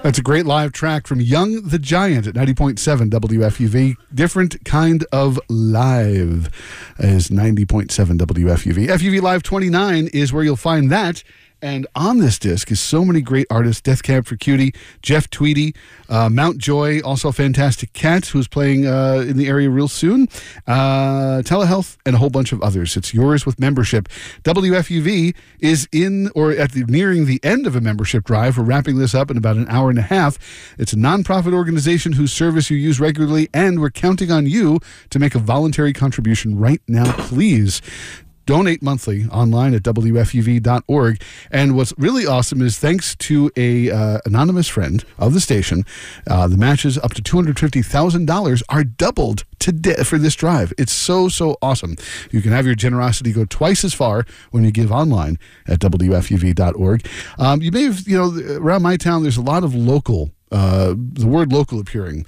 That's a great live track from Young the Giant at 90.7 WFUV. Different kind of live is 90.7 WFUV. FUV Live 29 is where you'll find that. And on this disc is so many great artists: Death Cab for Cutie, Jeff Tweedy, Mount Joy, also Fantastic Cat, who's playing in the area real soon, Telehealth, and a whole bunch of others. It's yours with membership. WFUV is nearing the end of a membership drive. We're wrapping this up in about an hour and a half. It's a nonprofit organization whose service you use regularly, and we're counting on you to make a voluntary contribution right now, please. Donate monthly online at WFUV.org. And what's really awesome is, thanks to a anonymous friend of the station, the matches up to $250,000 are doubled today for this drive. It's so awesome. You can have your generosity go twice as far when you give online at WFUV.org. You may have, around my town, there's a lot of local the word local appearing,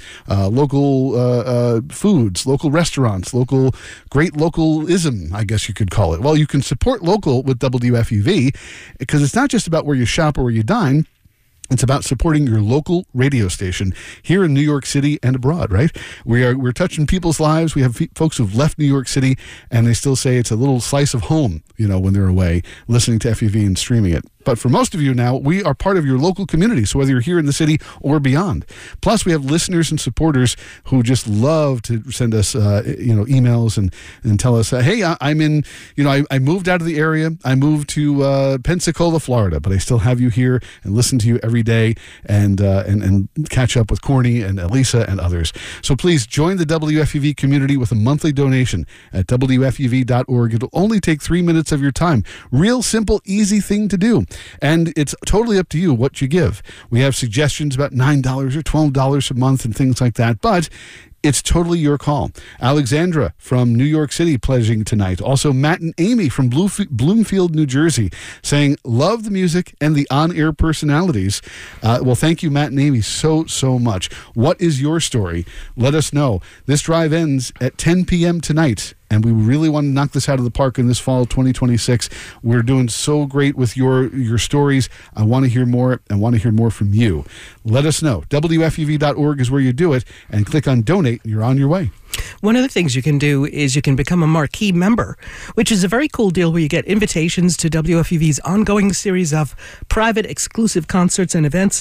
local foods, local restaurants, great localism, I guess you could call it. Well, you can support local with WFUV because it's not just about where you shop or where you dine. It's about supporting your local radio station here in New York City and abroad, right? We're touching people's lives. We have folks who've left New York City and they still say it's a little slice of home, when they're away listening to FUV and streaming it. But for most of you now, we are part of your local community, so whether you're here in the city or beyond. Plus, we have listeners and supporters who just love to send us, emails and tell us, hey, I'm in, I moved out of the area. I moved to Pensacola, Florida, but I still have you here and listen to you every day and catch up with Corny and Elisa and others. So please join the WFUV community with a monthly donation at WFUV.org. It'll only take 3 minutes of your time. Real simple, easy thing to do. And it's totally up to you what you give. We have suggestions about $9 or $12 a month and things like that, but it's totally your call. Alexandra from New York City pledging tonight. Also, Matt and Amy from Bloomfield, New Jersey, saying, love the music and the on-air personalities. Well, thank you, Matt and Amy, so much. What is your story? Let us know. This drive ends at 10 p.m. tonight. And we really want to knock this out of the park in this fall 2026. We're doing so great with your stories. I want to hear more. I want to hear more from you. Let us know. WFUV.org is where you do it, and click on donate, and you're on your way. One of the things you can do is you can become a marquee member, which is a very cool deal where you get invitations to WFUV's ongoing series of private exclusive concerts and events.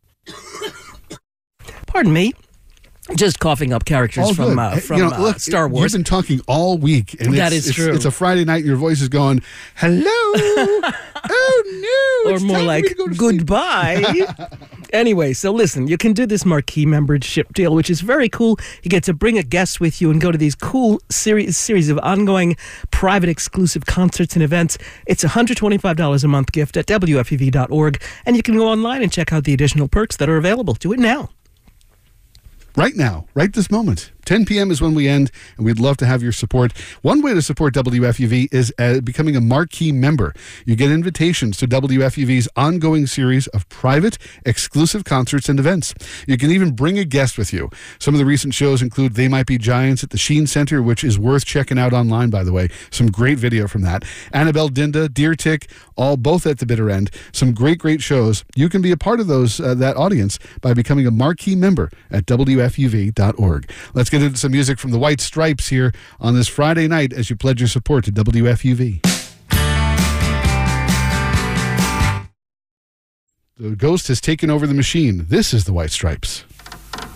Pardon me. Just coughing up characters from Star Wars. You've been talking all week. And that is true. It's a Friday night and your voice is going, hello. Oh, no. Or more like, goodbye. Anyway, so listen, you can do this marquee membership deal, which is very cool. You get to bring a guest with you and go to these cool series of ongoing private exclusive concerts and events. It's a $125 a month gift at WFUV.org. And you can go online and check out the additional perks that are available. Do it now. Right now, right this moment. 10 p.m. is when we end, and we'd love to have your support. One way to support WFUV is becoming a marquee member. You get invitations to WFUV's ongoing series of private, exclusive concerts and events. You can even bring a guest with you. Some of the recent shows include They Might Be Giants at the Sheen Center, which is worth checking out online, by the way. Some great video from that. Annabelle Dinda, Deer Tick, both at the bitter end. Some great shows. You can be a part of that audience by becoming a marquee member at WFUV.org. Let's get into some music from the White Stripes here on this Friday night as you pledge your support to WFUV. The ghost has taken over the machine. This is the White Stripes.